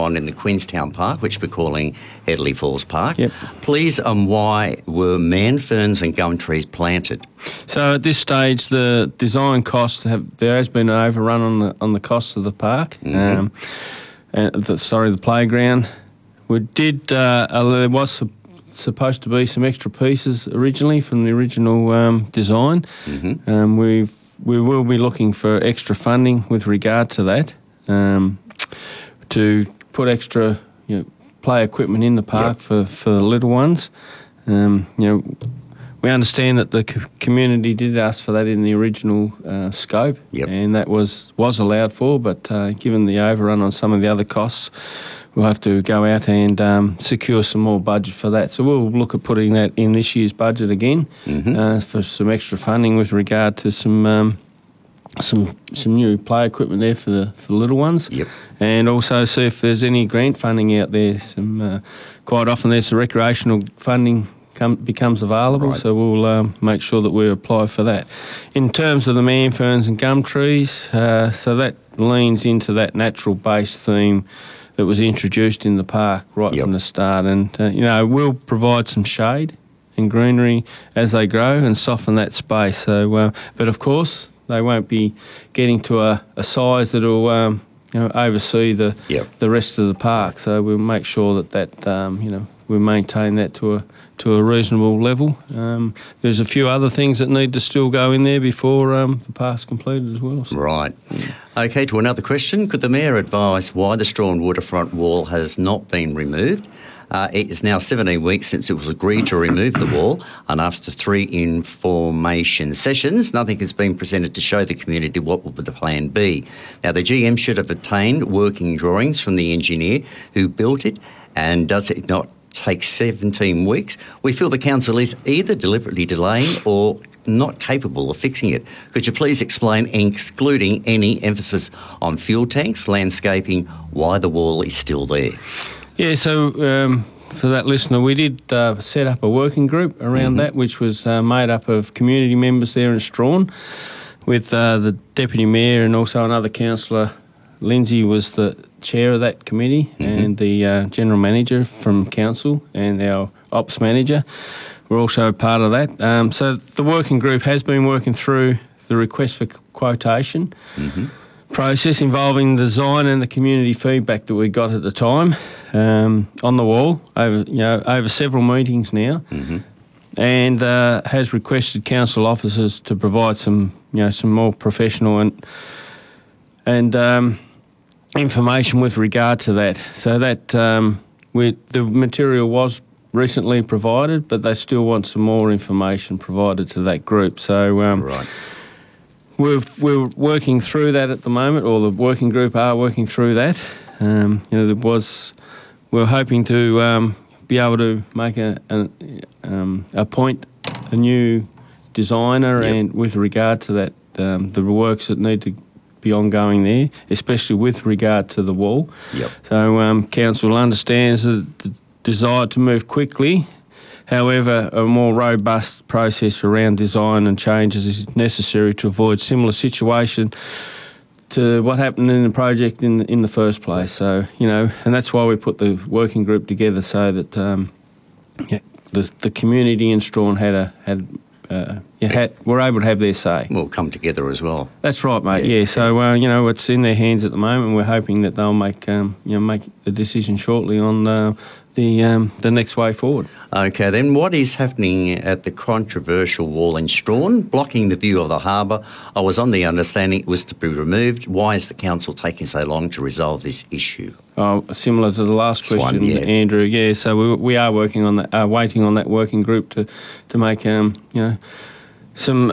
on in the Queenstown Park, which we're calling Headley Falls Park. Yep. Please, why were man ferns and gum trees planted? So at this stage, the design costs there has been an overrun on the costs of the park. Mm-hmm. The playground. We did. There was supposed to be some extra pieces originally from the original design. Mm-hmm. We will be looking for extra funding with regard to that, to put extra play equipment in the park for the little ones. We understand that the community did ask for that in the original scope, and that was allowed for, but given the overrun on some of the other costs, we'll have to go out and secure some more budget for that. So we'll look at putting that in this year's budget again, for some extra funding with regard to some new play equipment there for the little ones. Yep. And also see if there's any grant funding out there. Quite often there's some recreational funding becomes available, so we'll make sure that we apply for that. In terms of the man ferns and gum trees, so that leans into that natural-based theme that was introduced in the park from the start. And, we'll provide some shade and greenery as they grow and soften that space. So, but of course, they won't be getting to a size that will oversee the rest of the park. So we'll make sure that we maintain that to a reasonable level. There's a few other things that need to still go in there before the park's completed as well. So. Right. Okay, to another question. Could the Mayor advise why the Strahan waterfront wall has not been removed? It is now 17 weeks since it was agreed to remove the wall, and after 3 information sessions, nothing has been presented to show the community what would the plan be. Now, the GM should have obtained working drawings from the engineer who built it, and does it not take 17 weeks? We feel the council is either deliberately delaying or not capable of fixing it. Could you please explain, excluding any emphasis on fuel tanks, landscaping, why the wall is still there? Yeah, so for that listener, we did set up a working group around that, which was made up of community members there in Strahan, with the Deputy Mayor and also another councillor. Lindsay was the chair of that committee, and the General Manager from Council and our Ops Manager were also part of that. So the working group has been working through the request for quotation process involving the design and the community feedback that we got at the time on the wall over several meetings now, and has requested council officers to provide some more professional and information with regard to that. So that the material was recently provided, but they still want some more information provided to that group. So we're working through that at the moment, or the working group are working through that. We're hoping to be able to make appoint a new designer, and with regard to that, the works that need to be ongoing there, especially with regard to the wall. So council understands the desire to move quickly. However, a more robust process around design and changes is necessary to avoid similar situation to what happened in the project in the first place. So, and that's why we put the working group together, so that the community in Strahan were able to have their say. We'll come together as well. That's right, mate. Yeah. So it's in their hands at the moment. We're hoping that they'll make a decision shortly on the next way forward. Okay, then what is happening at the controversial wall in Strahan, blocking the view of the harbour? I was on the understanding it was to be removed. Why is the council taking so long to resolve this issue? Similar to the last question, Andrew. Yeah, so we are working on that, waiting on that working group to make some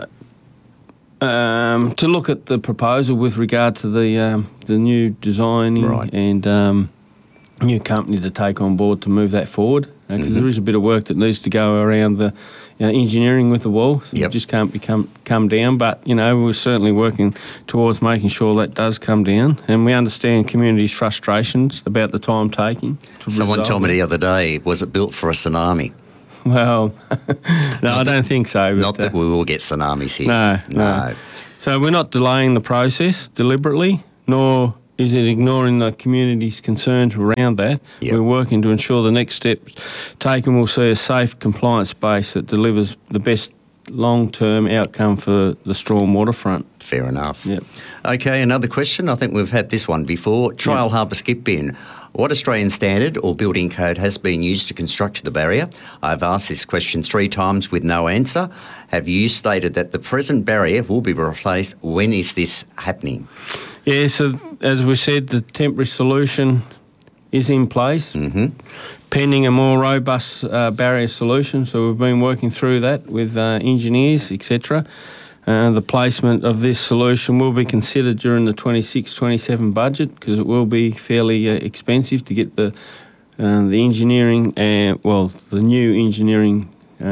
to look at the proposal with regard to the new designing and new company to take on board to move that forward, because there is a bit of work that needs to go around the engineering with the wall. So it just can't come down, but we're certainly working towards making sure that does come down, and we understand communities' frustrations about the time taking. Someone told me the other day, was it built for a tsunami? Well, no, I don't think so. But, not that we will get tsunamis here. No. So we're not delaying the process deliberately, nor is it ignoring the community's concerns around that? Yep. We're working to ensure the next steps taken will see a safe, compliant space that delivers the best long-term outcome for the Strahan waterfront. Fair enough. Yep. Okay, another question. I think we've had this one before. Trial Harbour skip bin. What Australian standard or building code has been used to construct the barrier? I've asked this question 3 times with no answer. Have you stated that the present barrier will be replaced? When is this happening? Yeah, so as we said, the temporary solution is in place, pending a more robust barrier solution. So we've been working through that with engineers, etc. The placement of this solution will be considered during the 26-27 budget because it will be fairly expensive to get the engineering, the new engineering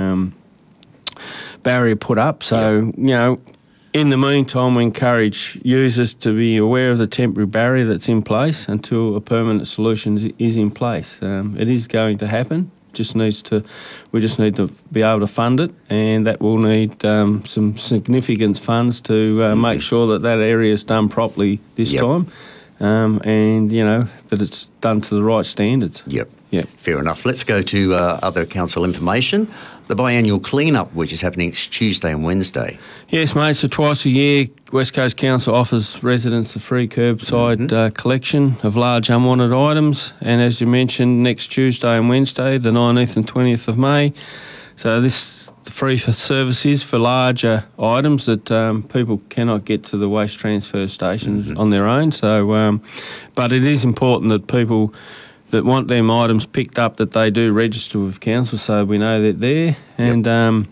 barrier put up. So, in the meantime, we encourage users to be aware of the temporary barrier that's in place until a permanent solution is in place. It is going to happen. We just need to be able to fund it, and that will need some significant funds to make sure that area is done properly this time, and that it's done to the right standards. Yep. Fair enough. Let's go to other council information. The biannual clean-up, which is happening next Tuesday and Wednesday. Yes, mate. So twice a year, West Coast Council offers residents a free curbside collection of large unwanted items. And as you mentioned, next Tuesday and Wednesday, the 19th and 20th of May. So this free for services for larger items that people cannot get to the waste transfer stations on their own. So, but it is important that people that want them items picked up, that they do register with council so we know they're there, and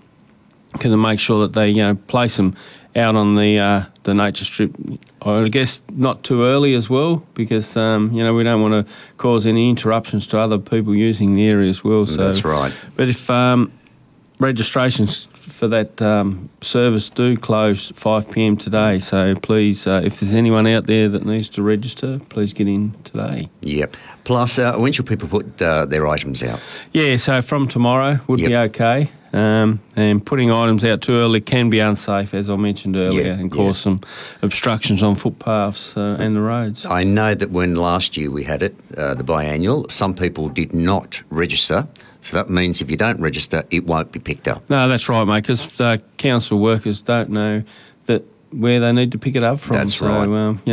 can make sure that they place them out on the nature strip. I guess not too early as well, because we don't want to cause any interruptions to other people using the area as well. So that's right. But if registrations for that service do close 5 p.m. today, so please, if there's anyone out there that needs to register, please get in today. Yep. Plus, when should people put their items out? Yeah, so from tomorrow would be okay. And putting items out too early can be unsafe, as I mentioned earlier, and cause some obstructions on footpaths and the roads. I know that when last year we had it, the biannual, some people did not register. So that means if you don't register, it won't be picked up. No, that's right, mate, because council workers don't know where they need to pick it up from. That's right.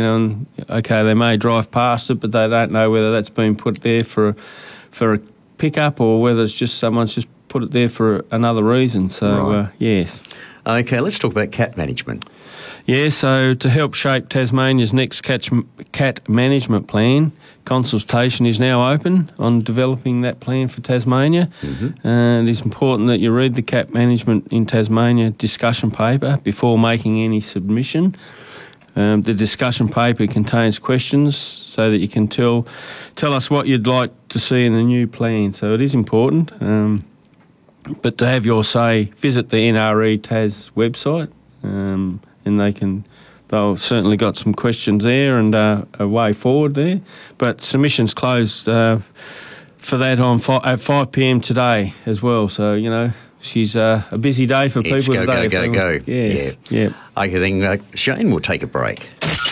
They may drive past it, but they don't know whether that's been put there for a pickup or whether it's just someone's just put it there for another reason. So, yes. Okay, let's talk about cat management. Yeah, so to help shape Tasmania's next cat management plan, consultation is now open on developing that plan for Tasmania. And it's important that you read the cat management in Tasmania discussion paper before making any submission. The discussion paper contains questions so that you can tell us what you'd like to see in the new plan. So it is important. But to have your say, visit the NRE Tas website, and they'll certainly got some questions there and a way forward there. But submissions closed for that at 5 p.m. today as well. So, she's a busy day for people today. Go. Yes. Yeah. Okay, then Shane will take a break.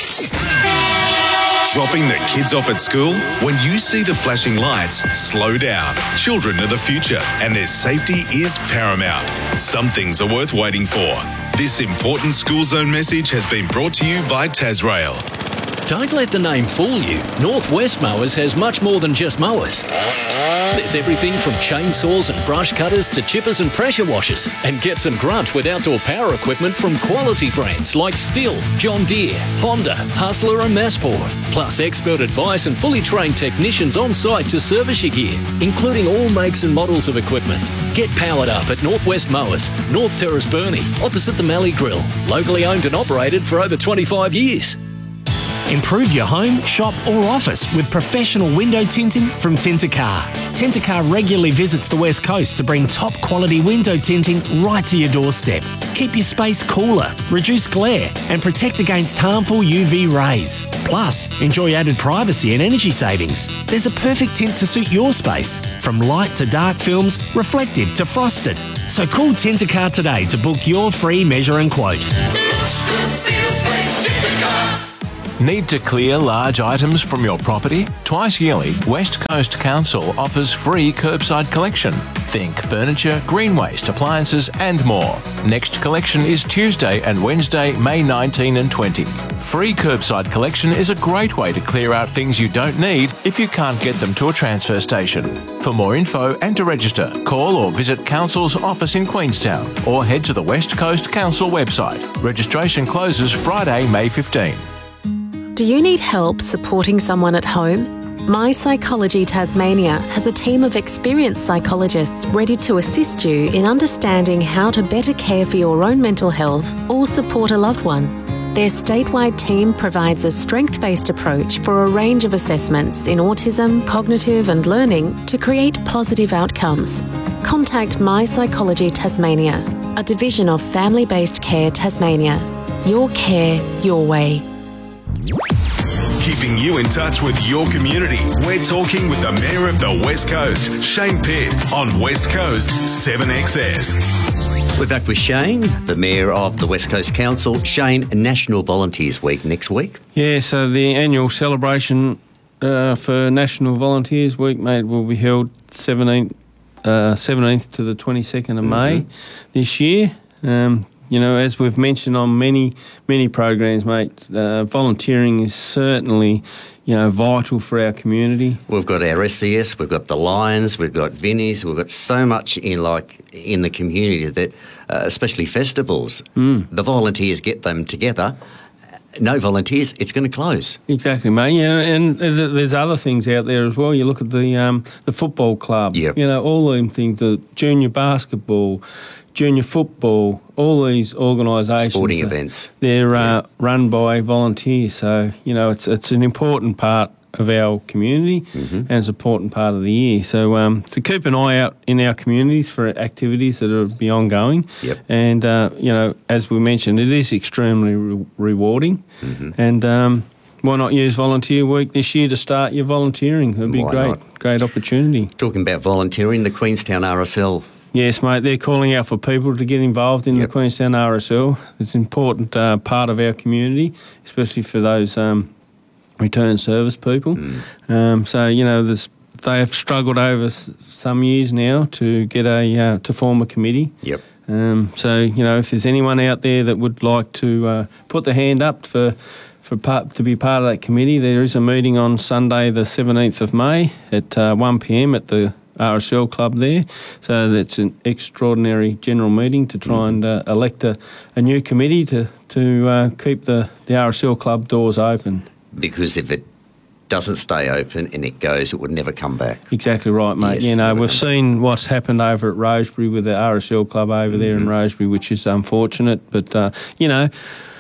Dropping the kids off at school? When you see the flashing lights, slow down. Children are the future, and their safety is paramount. Some things are worth waiting for. This important school zone message has been brought to you by Tasrail. Don't let the name fool you. North West Mowers has much more than just mowers. There's everything from chainsaws and brush cutters to chippers and pressure washers. And get some grunt with outdoor power equipment from quality brands like Stihl, John Deere, Honda, Hustler and Massport. Plus expert advice and fully trained technicians on site to service your gear, including all makes and models of equipment. Get powered up at North West Mowers, North Terrace Burnie, opposite the Mallee Grill. Locally owned and operated for over 25 years. Improve your home, shop or office with professional window tinting from Tintercar. Tintercar regularly visits the West Coast to bring top quality window tinting right to your doorstep. Keep your space cooler, reduce glare and protect against harmful UV rays. Plus, enjoy added privacy and energy savings. There's a perfect tint to suit your space, from light to dark films, reflective to frosted. So call Tintercar today to book your free measure and quote. Need to clear large items from your property? Twice yearly, West Coast Council offers free curbside collection. Think furniture, green waste, appliances and more. Next collection is Tuesday and Wednesday, May 19 and 20. Free curbside collection is a great way to clear out things you don't need if you can't get them to a transfer station. For more info and to register, call or visit Council's office in Queenstown or head to the West Coast Council website. Registration closes Friday, May 15. Do you need help supporting someone at home? My Psychology Tasmania has a team of experienced psychologists ready to assist you in understanding how to better care for your own mental health or support a loved one. Their statewide team provides a strength-based approach for a range of assessments in autism, cognitive and learning to create positive outcomes. Contact My Psychology Tasmania, a division of Family-Based Care Tasmania. Your care, your way. Keeping you in touch with your community. We're talking with the Mayor of the West Coast, Shane Pitt, on West Coast 7XS. We're back with Shane, the Mayor of the West Coast Council. Shane, National Volunteers Week next week. Yeah, so the annual celebration for National Volunteers Week, mate, will be held 17th to the 22nd of May this year. You know, as we've mentioned on many programs, mate, volunteering is certainly, you know, vital for our community. We've got our SCS, we've got the Lions, we've got Vinnies, we've got so much in the community that, especially festivals, the volunteers get them together. No volunteers, it's going to close. Exactly, mate. Yeah, and there's other things out there as well. You look at the football club. Yep. You know, all them things, the junior basketball, junior football, all these organisations. Sporting events. They're run by volunteers. So, you know, it's an important part of our community and it's an important part of the year. So to keep an eye out in our communities for activities that will be ongoing. Yep. And, you know, as we mentioned, it is extremely rewarding. And why not use Volunteer Week this year to start your volunteering? It would be a great opportunity. Talking about volunteering, the Queenstown RSL. Yes, mate, they're calling out for people to get involved in the Queenstown RSL. It's an important part of our community, especially for those return service people. So, you know, they have struggled over some years now to get to form a committee. Yep. So, you know, if there's anyone out there that would like to put their hand up to be part of that committee, there is a meeting on Sunday the 17th of May at 1 p.m. at the RSL club there. So that's an extraordinary general meeting to try and elect a new committee to keep the RSL club doors open. Because if it doesn't stay open and it goes, it would never come back. Exactly right, mate. Yes, you know, we've seen what's happened over at Rosebery with the RSL club over there in Rosebery, which is unfortunate. But, you know,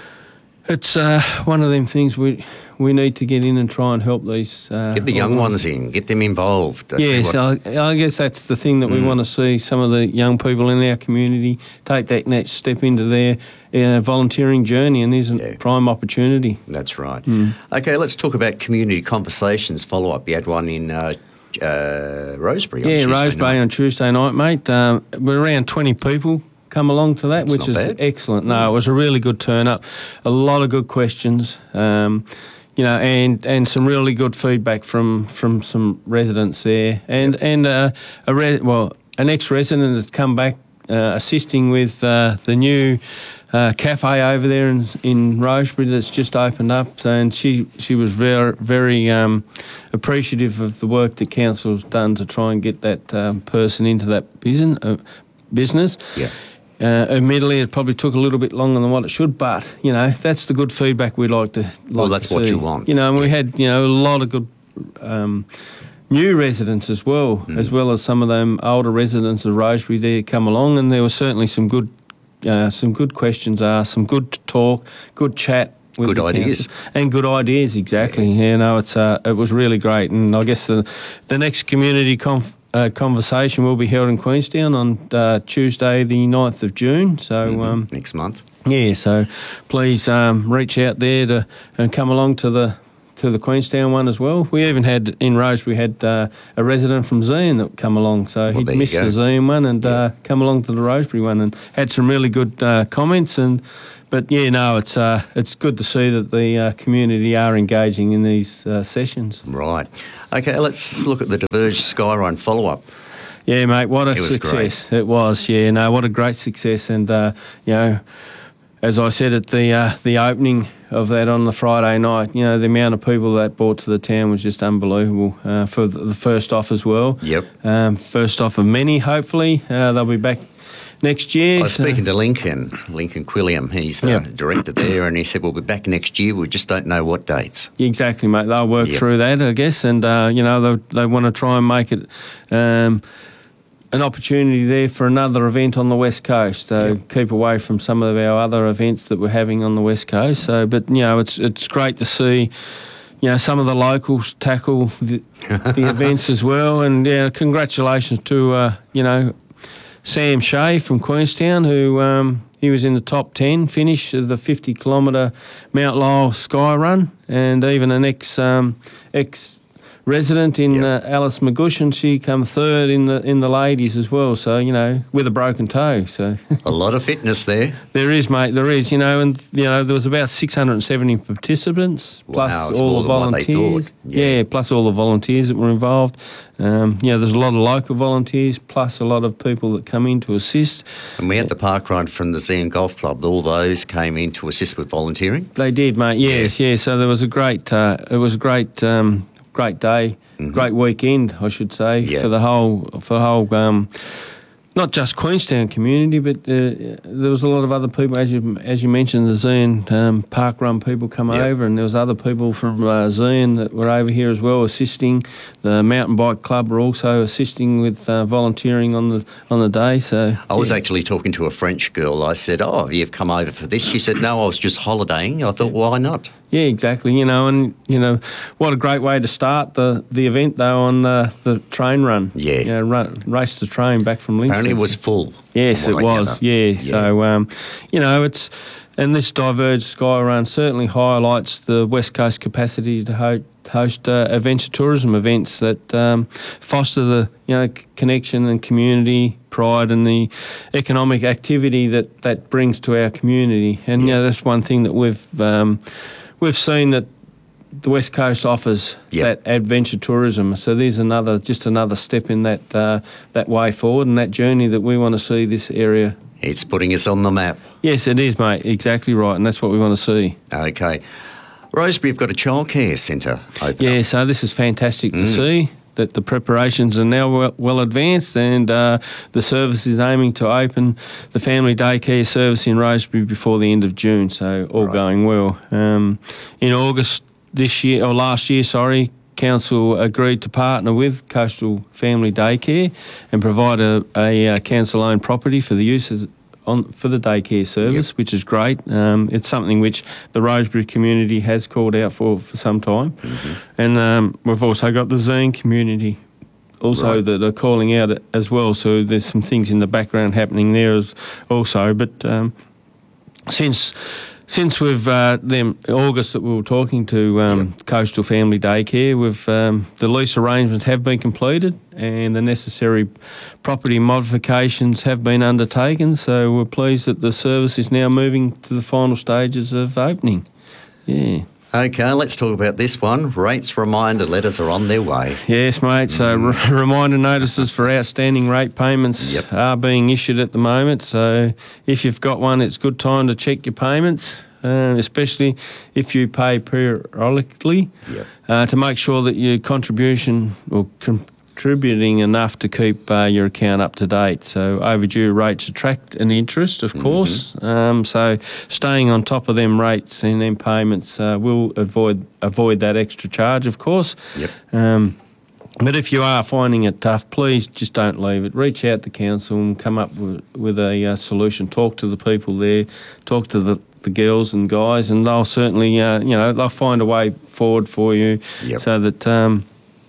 it's one of them things we need to get in and try and help these... get the young ones in, get them involved. Yes, I guess that's the thing that we want to see, some of the young people in our community take that next step into their volunteering journey, and there's a prime opportunity. That's right. Okay, let's talk about community conversations follow-up. You had one in Rosebery on Tuesday night. Rosebery on Tuesday night, mate. We're around 20 people come along to that, which is excellent. No, it was a really good turn-up. A lot of good questions. You know, and some really good feedback from some residents there, and an ex-resident that's come back assisting with the new cafe over there in Rosebery that's just opened up, and she was very appreciative of the work the council's done to try and get that person into that business. Yeah. Admittedly, it probably took a little bit longer than what it should, but, you know, that's the good feedback we'd like to see. Well, that's what you want. You know, and we had, you know, a lot of good new residents as well as some of them older residents of Rosebery there come along, and there was certainly some good questions asked, some good talk, good chat. Good ideas. And good ideas, exactly. Yeah, no, it was really great, and I guess the next community conversation will be held in Queenstown on Tuesday the 9th of June. So next month. Yeah, so please reach out there and come along to to the Queenstown one as well. We even had, in Rosebery, a resident from Zeehan that come along. So he'd missed the Zeehan one and come along to the Rosebery one and had some really good comments. But it's good to see that the community are engaging in these sessions. Right. Okay, let's look at the Diverge Skyrun follow-up. Yeah, mate, what a success. It was, yeah. No, what a great success. And, as I said at the opening of that on the Friday night, the amount of people that brought to the town was just unbelievable for the first off as well. Yep. First off of many, hopefully. They'll be back next year. I was speaking to Lincoln Quilliam, he's the director there, and he said, we'll be back next year, we just don't know what dates. Exactly, mate. They'll work through that, I guess, and, they want to try and make it an opportunity there for another event on the West Coast. So keep away from some of our other events that we're having on the West Coast. So, but, it's great to see some of the locals tackle the events as well, and, congratulations to, Sam Shea from Queenstown, who he was in the top 10 finish of the 50-kilometre Mount Lyell Sky Run, and even an ex-resident in Alice McGushan, she come third in the ladies as well. So with a broken toe. So a lot of fitness there. There is, mate. There is. And there was about 670 participants plus all the volunteers. Plus all the volunteers that were involved. There's a lot of local volunteers, plus a lot of people that come in to assist. And we had the park run from the Zeehan Golf Club. All those came in to assist with volunteering. They did, mate. Yes. So there was a great. It was a great day, great weekend, I should say, for the whole. Not just Queenstown community, but there was a lot of other people, as you mentioned, the Zeehan park run people come over, and there was other people from Zeehan that were over here as well assisting. The mountain bike club were also assisting with volunteering on the day. So I was actually talking to a French girl. I said, "Oh, you've come over for this?" She said, "No, I was just holidaying." I thought, why not? Yeah, exactly. What a great way to start the event though on the train run. Yeah, race the train back from Lincoln. Apparently it was full. Yes, it was. Yeah. So it's and this Diverge Sky Run certainly highlights the West Coast capacity to host adventure tourism events that foster the connection and community pride and the economic activity that brings to our community. And that's one thing that we've seen that the West Coast offers that adventure tourism. So there's another step in that way forward and that journey that we want to see this area. It's putting us on the map. Yes, it is, mate. Exactly right, and that's what we want to see. Okay. Rosebery, you've got a childcare centre open. Yeah, so this is fantastic to see that the preparations are now well advanced, and the service is aiming to open the family daycare service in Rosebery before the end of June, so all going well. In August last year, Council agreed to partner with Coastal Family Daycare and provide a council-owned property for the uses for the daycare service, which is great. It's something which the Rosebery community has called out for some time. And we've also got the Zeehan community also that are calling out as well. So there's some things in the background happening there also. But since we've August that we were talking to Coastal Family Daycare, the lease arrangements have been completed and the necessary property modifications have been undertaken. So we're pleased that the service is now moving to the final stages of opening. Yeah. Okay, let's talk about this one. Rates reminder letters are on their way. Yes, mate. So reminder notices for outstanding rate payments are being issued at the moment. So if you've got one, it's a good time to check your payments, especially if you pay periodically, to make sure that your contribution or contributing enough to keep your account up to date. So overdue rates attract an interest, of course. So staying on top of them rates and them payments will avoid that extra charge, of course. But if you are finding it tough, please just don't leave it. Reach out to council and come up with a solution. Talk to the people there. Talk to the girls and guys, and they'll certainly, they'll find a way forward for you so that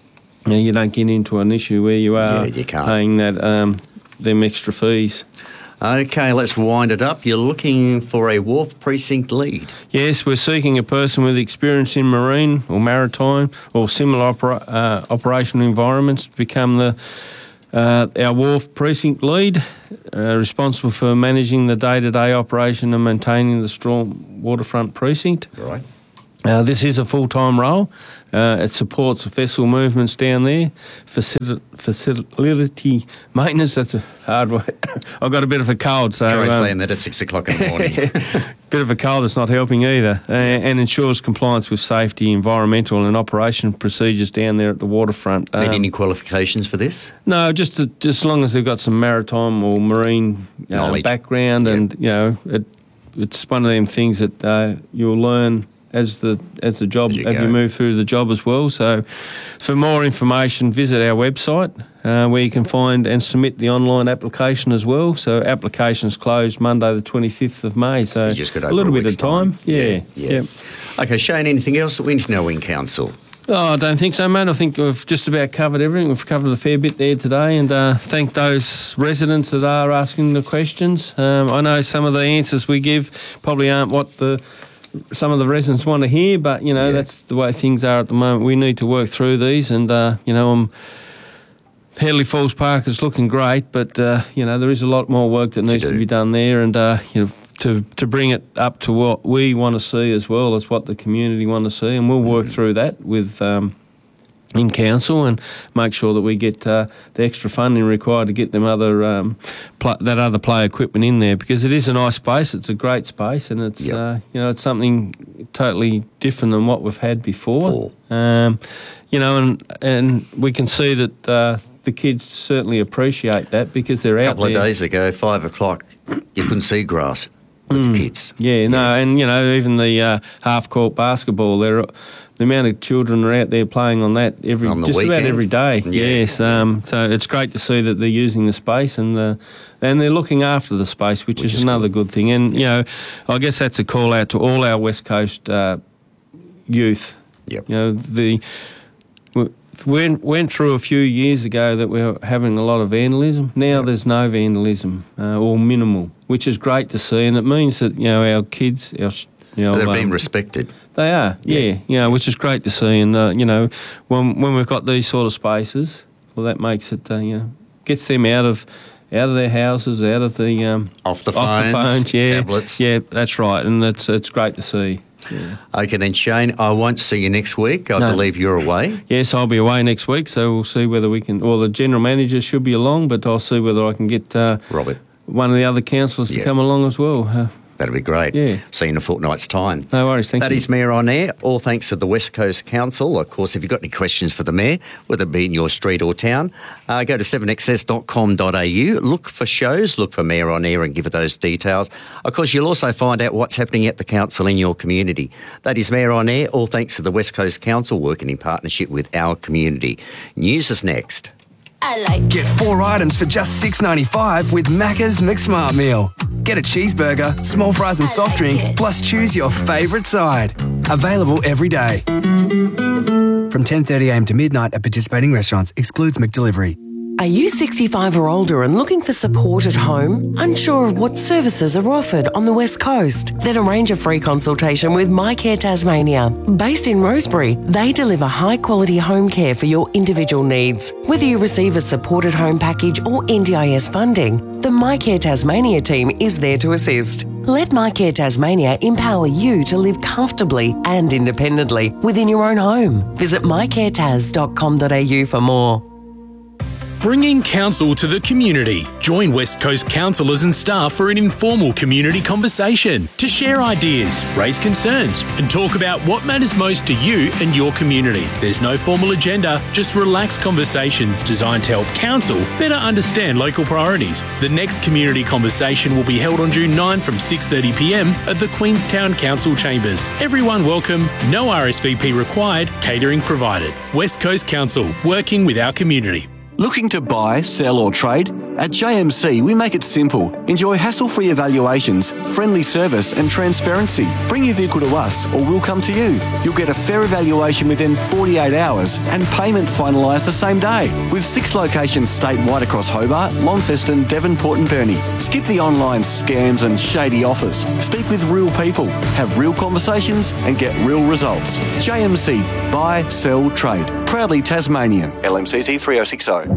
you don't get into an issue where you are paying that them extra fees. Okay, let's wind it up. You're looking for a Wharf Precinct lead. Yes, we're seeking a person with experience in marine or maritime or similar operational environments to become our Wharf Precinct lead, responsible for managing the day-to-day operation and maintaining the Strawn Waterfront Precinct. Right. This is a full-time role. It supports vessel movements down there, facility maintenance. That's a hard word. I've got a bit of a cold, so Try saying that at 6 o'clock in the morning. bit of a cold that's not helping either, and ensures compliance with safety, environmental and operation procedures down there at the waterfront. Need any qualifications for this? No, just as long as they've got some maritime or marine background, Yep. and it's one of them things that you'll learn as the job, you you move through the job as well. So for more information, visit our website where you can find and submit the online application as well. So applications closed Monday the 25th of May. So you just got over a little bit week's of time. Yeah. Okay, Shane, anything else that we need to know in council? Oh, I don't think so, mate. I think we've just about covered everything. We've covered a fair bit there today, and thank those residents that are asking the questions. I know some of the answers we give probably aren't what some of the residents want to hear, but, that's the way things are at the moment. We need to work through these, and, Headley Falls Park is looking great, but, there is a lot more work that needs to be done there, and, to bring it up to what we want to see as well as what the community want to see, and we'll work through that with in council and make sure that we get the extra funding required to get them other play equipment in there, because it is a nice space. It's a great space, and it's it's something totally different than what we've had before. And we can see that the kids certainly appreciate that, because they're out there. A couple of days ago, 5 o'clock, you couldn't see grass with the kids. And even the half-court basketball, the amount of children are out there playing on that about every day. Yeah. Yes, so it's great to see that they're using the space and they're looking after the space, which is another good thing. And I guess that's a call out to all our West Coast youth. Yep. We went through a few years ago that we were having a lot of vandalism. Now there's no vandalism or minimal, which is great to see, and it means that our kids, they're being respected. They are, which is great to see. And, when we've got these sort of spaces, well, that makes it, gets them out of their houses, out of the... off the phones, tablets. Yeah, that's right, and it's great to see. Yeah. Okay, then, Shane, I won't see you next week. I believe you're away. Yes, I'll be away next week, so we'll see whether we can... Well, the general manager should be along, but I'll see whether I can get Robert, one of the other councillors to come along as well. That'd be great. Yeah. See you in a fortnight's time. No worries, thank you. That is Mayor on Air. All thanks to the West Coast Council. Of course, if you've got any questions for the Mayor, whether it be in your street or town, go to 7xs.com.au, look for shows, look for Mayor on Air and give it those details. Of course, you'll also find out what's happening at the council in your community. That is Mayor on Air. All thanks to the West Coast Council, working in partnership with our community. News is next. Get 4 items for just $6.95 with Macca's McSmart Meal. Get a cheeseburger, small fries and soft drink, plus choose your favourite side. Available every day. From 10:30am to midnight at participating restaurants. Excludes McDelivery. Are you 65 or older and looking for support at home? Unsure of what services are offered on the West Coast? Then arrange a free consultation with MyCare Tasmania. Based in Rosebery, they deliver high-quality home care for your individual needs. Whether you receive a supported home package or NDIS funding, the MyCare Tasmania team is there to assist. Let MyCare Tasmania empower you to live comfortably and independently within your own home. Visit mycaretas.com.au for more. Bringing council to the community. Join West Coast councillors and staff for an informal community conversation to share ideas, raise concerns and talk about what matters most to you and your community. There's no formal agenda, just relaxed conversations designed to help council better understand local priorities. The next community conversation will be held on June 9 from 6:30pm at the Queenstown Council Chambers. Everyone welcome, no RSVP required, catering provided. West Coast Council, working with our community. Looking to buy, sell or trade? At JMC, we make it simple. Enjoy hassle-free evaluations, friendly service and transparency. Bring your vehicle to us or we'll come to you. You'll get a fair evaluation within 48 hours and payment finalised the same day. With 6 locations statewide across Hobart, Launceston, Devonport and Burnie. Skip the online scams and shady offers. Speak with real people, have real conversations and get real results. JMC, buy, sell, trade. Proudly Tasmanian. LMCT 3060.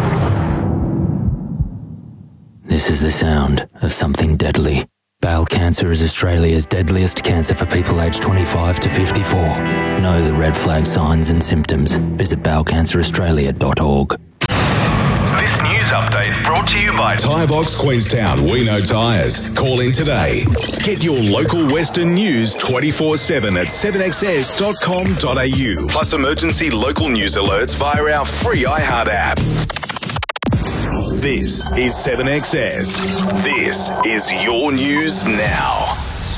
This is the sound of something deadly. Bowel cancer is Australia's deadliest cancer for people aged 25 to 54. Know the red flag signs and symptoms. Visit bowelcanceraustralia.org. This news update brought to you by Tyre Box Queenstown. We know tyres. Call in today. Get your local Western news 24/7 at 7xs.com.au. Plus emergency local news alerts via our free iHeart app. This is 7XS. This is your news now.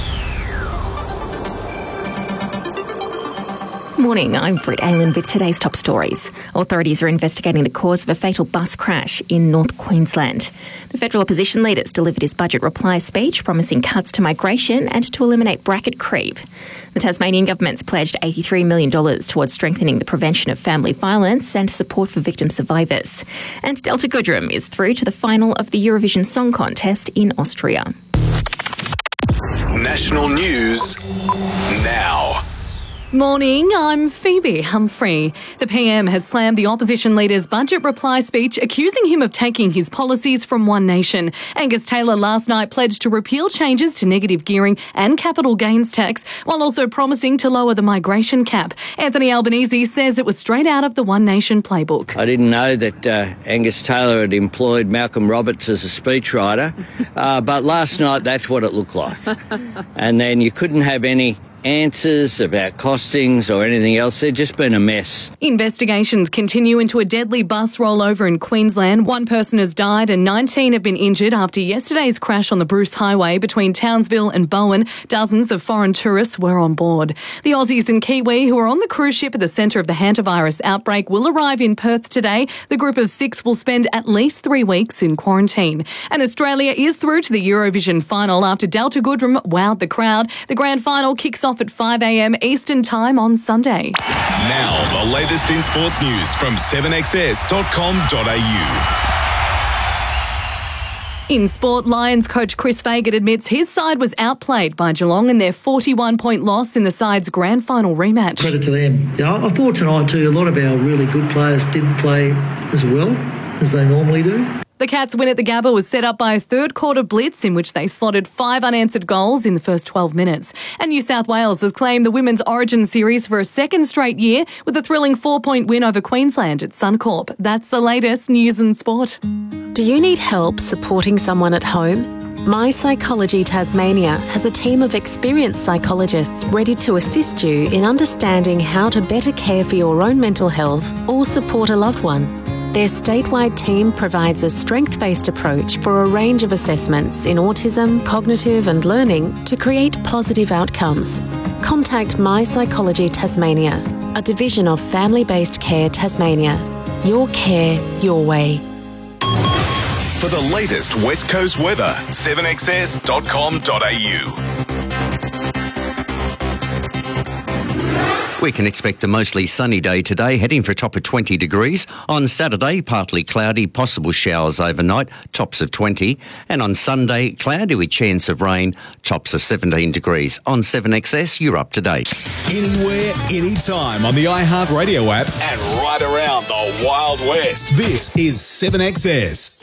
Morning, I'm Britt Aylan with today's top stories. Authorities are investigating the cause of a fatal bus crash in North Queensland. The federal opposition leaders delivered his budget reply speech promising cuts to migration and to eliminate bracket creep. The Tasmanian government's pledged $83 million towards strengthening the prevention of family violence and support for victim survivors. And Delta Goodrem is through to the final of the Eurovision Song Contest in Austria. National news now. Morning, I'm Phoebe Humphrey. The PM has slammed the opposition leader's budget reply speech, accusing him of taking his policies from One Nation. Angus Taylor last night pledged to repeal changes to negative gearing and capital gains tax, while also promising to lower the migration cap. Anthony Albanese says it was straight out of the One Nation playbook. I didn't know that Angus Taylor had employed Malcolm Roberts as a speechwriter, but last night that's what it looked like. And then you couldn't have any answers about costings or anything else. They've just been a mess. Investigations continue into a deadly bus rollover in Queensland. 1 person has died and 19 have been injured after yesterday's crash on the Bruce Highway between Townsville and Bowen. Dozens of foreign tourists were on board. The Aussies and Kiwi who are on the cruise ship at the centre of the hantavirus outbreak will arrive in Perth today. The group of 6 will spend at least 3 weeks in quarantine. And Australia is through to the Eurovision final after Delta Goodrem wowed the crowd. The grand final kicks off at 5 a.m. Eastern Time on Sunday. Now, the latest in sports news from 7xs.com.au. In sport, Lions coach Chris Fagan admits his side was outplayed by Geelong in their 41-point loss in the side's grand final rematch. Credit to them. I thought tonight too, a lot of our really good players didn't play as well as they normally do. The Cats' win at the Gabba was set up by a third-quarter blitz in which they slotted 5 unanswered goals in the first 12 minutes. And New South Wales has claimed the Women's Origin Series for a second straight year with a thrilling 4-point win over Queensland at Suncorp. That's the latest news and sport. Do you need help supporting someone at home? My Psychology Tasmania has a team of experienced psychologists ready to assist you in understanding how to better care for your own mental health or support a loved one. Their statewide team provides a strength-based approach for a range of assessments in autism, cognitive and learning to create positive outcomes. Contact My Psychology Tasmania, a division of Family-Based Care Tasmania. Your care, your way. For the latest West Coast weather, 7xs.com.au. We can expect a mostly sunny day today, heading for a top of 20 degrees. On Saturday, partly cloudy, possible showers overnight, tops of 20. And on Sunday, cloudy with chance of rain, tops of 17 degrees. On 7XS, you're up to date. Anywhere, anytime on the iHeart Radio app and right around the Wild West. This is 7XS.